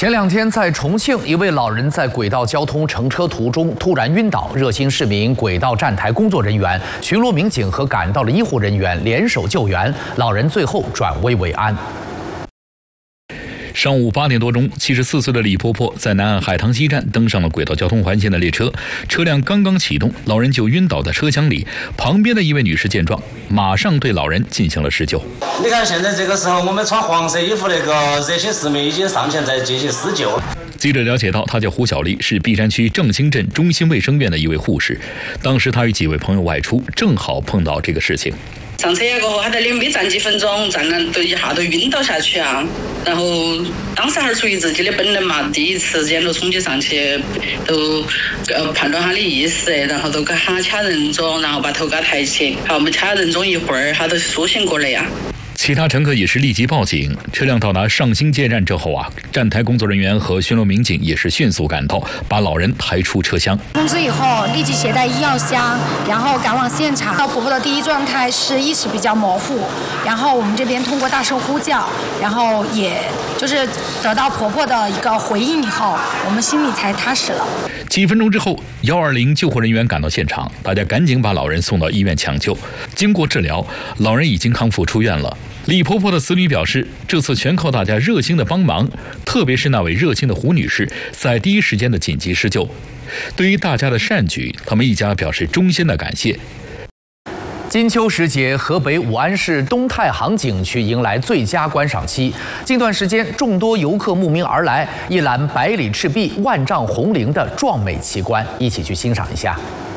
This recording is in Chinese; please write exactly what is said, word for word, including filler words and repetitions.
前两天，在重庆，一位老人在轨道交通乘车途中突然晕倒，热心市民、轨道站台工作人员、巡逻民警和赶到的医护人员联手救援，老人最后转危为安。 上午八点多钟，七十四岁的李婆婆在南岸海棠西站登上了轨道交通环线的列车，车辆刚刚启动，老人就晕倒在车厢里。旁边的一位女士见状，马上对老人进行了施救。 你看，现在这个时候，我们穿黄色衣服那个热心市民已经上前在进行施救。 记者了解到，她叫胡小丽，是璧山区正兴镇中心卫生院的一位护士。当时她与几位朋友外出，正好碰到这个事情。 上车过后，他在里没站几分钟，站了都一下都晕倒下去啊。然后当时还是出于自己的本能嘛，第一时间都冲击上去，都呃判断他的意识，然后都给他掐人中，然后把头给他抬起。好，我们掐人中一会儿，他都苏醒过来呀。 其他乘客也是立即报警。车辆到达上兴街站之后啊，站台工作人员和巡逻民警也是迅速赶到，把老人抬出车厢。 通知以后，立即携带医药箱，然后赶往现场。婆婆的第一状态是意识比较模糊，然后我们这边通过大声呼叫，然后也就是得到婆婆的一个回应以后，我们心里才踏实了。 几分钟之后，幺二零救护人员赶到现场，大家赶紧把老人送到医院抢救。经过治疗，老人已经康复出院了。 李婆婆的子女表示，这次全靠大家热心的帮忙，特别是那位热心的胡女士，在第一时间的紧急施救。对于大家的善举，他们一家表示衷心的感谢。 金秋时节，河北武安市东太行景区迎来最佳观赏期。近段时间，众多游客慕名而来，一览百里赤壁、万丈红菱的壮美奇观，一起去欣赏一下。